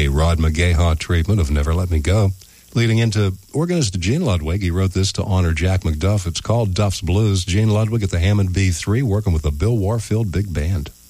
a Rod McGaha treatment of Never Let Me Go. Leading into organist Gene Ludwig, he wrote this to honor Jack McDuff. It's called Duff's Blues. Gene Ludwig at the Hammond B3, working with the Bill Warfield Big Band.